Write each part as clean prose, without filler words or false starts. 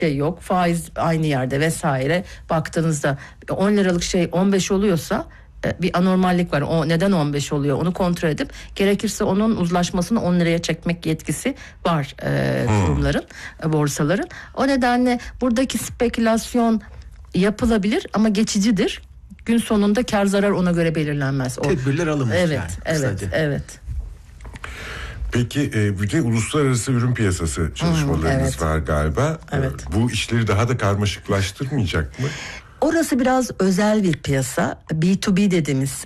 şey yok, faiz aynı yerde vesaire, baktığınızda 10 liralık şey 15 oluyorsa bir anormallik var. O neden 15 oluyor? Onu kontrol edip gerekirse onun uzlaşmasını 10 liraya çekmek yetkisi var kurumların, borsaların. O nedenle buradaki spekülasyon yapılabilir ama geçicidir. Gün sonunda kar zarar ona göre belirlenmez. Tedbirler alınmış evet, yani. Evet, evet. Peki bir de uluslararası ürün piyasası çalışmalarınız var galiba. Evet. Bu işleri daha da karmaşıklaştırmayacak mı? Orası biraz özel bir piyasa. B2B dediğimiz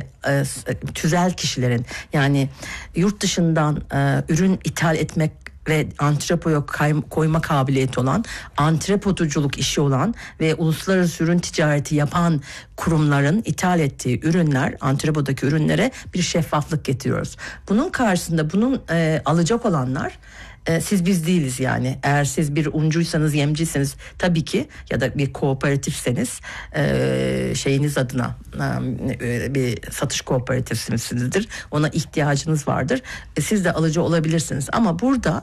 tüzel kişilerin, yani yurt dışından ürün ithal etmek ve antrepoya koyma kabiliyeti olan, antrepotuculuk işi olan ve uluslararası ürün ticareti yapan kurumların ithal ettiği ürünler, antrepodaki ürünlere bir şeffaflık getiriyoruz. Bunun karşısında bunun alacak olanlar siz biz değiliz yani. Eğer siz bir uncuysanız, yemciyseniz tabii ki, ya da bir kooperatifseniz şeyiniz adına bir satış kooperatifsinizdir. Ona ihtiyacınız vardır. Siz de alıcı olabilirsiniz. Ama burada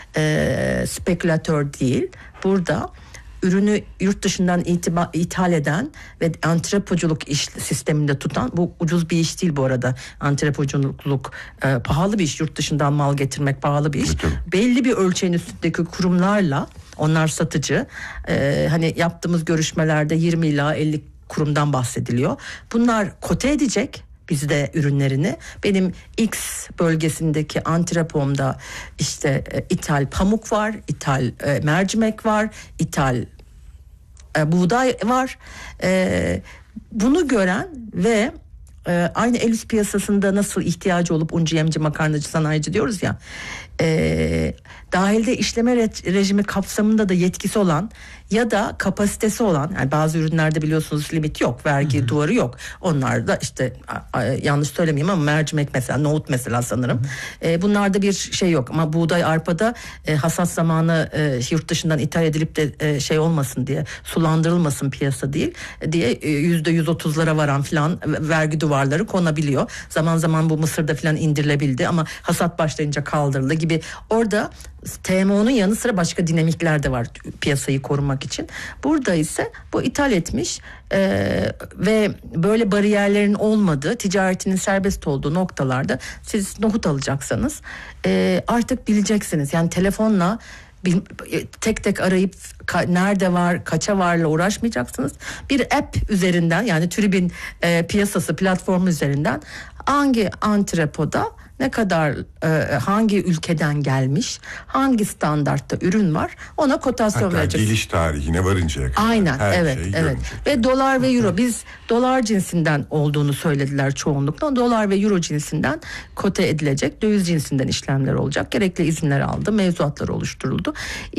spekülatör değil. Burada ürünü yurt dışından ithal eden ve antrepoculuk iş sisteminde tutan, bu ucuz bir iş değil bu arada. Antrepoculuk pahalı bir iş. Yurt dışından mal getirmek pahalı bir iş. Belli bir ölçeğin üstündeki kurumlarla, onlar satıcı. Hani yaptığımız görüşmelerde 20 ila 50 kurumdan bahsediliyor. Bunlar kote edecek bizde ürünlerini. Benim X bölgesindeki antrepomda işte ithal pamuk var, ithal mercimek var, ithal buğday var. Bunu gören ve aynı el üst piyasasında nasıl ihtiyacı olup uncu, yemci, makarnacı, sanayici diyoruz ya, dahilde işleme rejimi kapsamında da yetkisi olan ya da kapasitesi olan, yani bazı ürünlerde biliyorsunuz limit yok, vergi duvarı yok. Onlar da işte yanlış söylemeyeyim ama mercimek mesela, nohut mesela sanırım. Bunlarda bir şey yok ama buğday, arpada hasat zamanı yurt dışından ithal edilip de şey olmasın diye, sulandırılmasın piyasa değil diye %130'lara varan filan vergi duvarları konabiliyor. Zaman zaman bu Mısır'da filan indirilebildi ama hasat başlayınca kaldırıldı gibi. Orada TMO'nun yanı sıra başka dinamikler de var piyasayı korumak için. Burada ise bu ithal etmiş ve böyle bariyerlerin olmadığı, ticaretinin serbest olduğu noktalarda siz nohut alacaksanız artık bileceksiniz. Yani telefonla tek tek arayıp nerede var, kaça varla uğraşmayacaksınız. Bir app üzerinden, yani Tribün piyasası platformu üzerinden hangi antrepoda ne kadar hangi ülkeden gelmiş, hangi standartta ürün var, ona kotasyon vereceksiniz. Geliş tarihine varıncaya kadar. Aynen, evet. Ve dolar ve euro, biz dolar cinsinden olduğunu söylediler çoğunlukla. Dolar ve euro cinsinden kote edilecek, döviz cinsinden işlemler olacak. Gerekli izinler aldı, mevzuatlar oluşturuldu.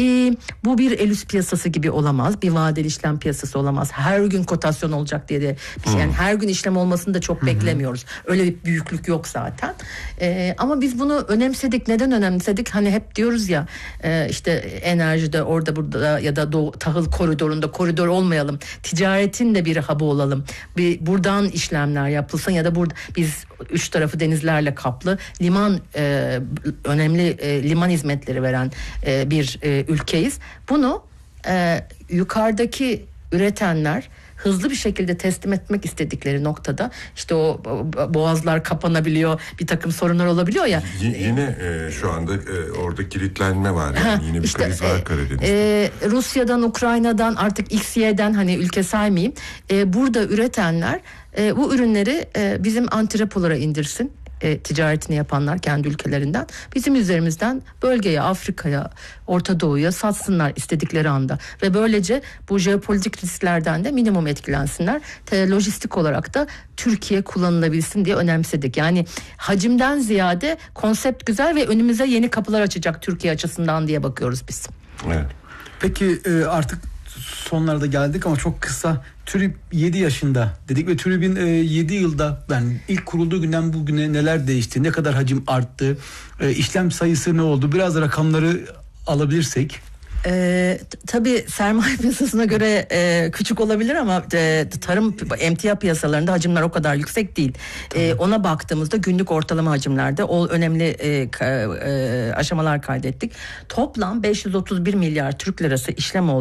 Bu bir el üst piyasası gibi olamaz, bir vadeli işlem piyasası olamaz. Her gün kotasyon olacak diye de yani her gün işlem olmasını da çok beklemiyoruz. Öyle bir büyüklük yok zaten. Ama biz bunu önemsedik. Neden önemsedik? Hani hep diyoruz ya işte enerjide orada burada ya da tahıl koridorunda koridor olmayalım. Ticaretin de bir hub'ı olalım. Buradan işlemler yapılsın ya da burada biz 3 tarafı denizlerle kaplı liman önemli liman hizmetleri veren bir ülkeyiz. Bunu yukarıdaki üretenler hızlı bir şekilde teslim etmek istedikleri noktada işte o boğazlar kapanabiliyor, bir takım sorunlar olabiliyor ya. Yine şu anda orada kilitlenme var yani yine bir işte, kriz var Karadeniz'de. Rusya'dan, Ukrayna'dan, artık XY'den, hani ülke saymayayım. Burada üretenler bu ürünleri bizim antrepolara indirsin. Ticaretini yapanlar kendi ülkelerinden bizim üzerimizden bölgeye, Afrika'ya, Orta Doğu'ya satsınlar istedikleri anda ve böylece bu jeopolitik risklerden de minimum etkilensinler. Lojistik olarak da Türkiye kullanılabilsin diye önemsedik. Yani hacimden ziyade konsept güzel ve önümüze yeni kapılar açacak Türkiye açısından diye bakıyoruz biz. Evet. Peki artık sonlarda geldik ama çok kısa. TÜRİP 7 yaşında dedik ve TÜRİP'in 7 yılda, yani ilk kurulduğu günden bugüne neler değişti, ne kadar hacim arttı, işlem sayısı ne oldu, biraz rakamları alabilirsek. Tabii sermaye piyasasına göre küçük olabilir ama tarım emtia piyasalarında hacimler o kadar yüksek değil. Ona baktığımızda günlük ortalama hacimlerde o önemli aşamalar kaydettik. Toplam 531 milyar Türk lirası işlem oldu.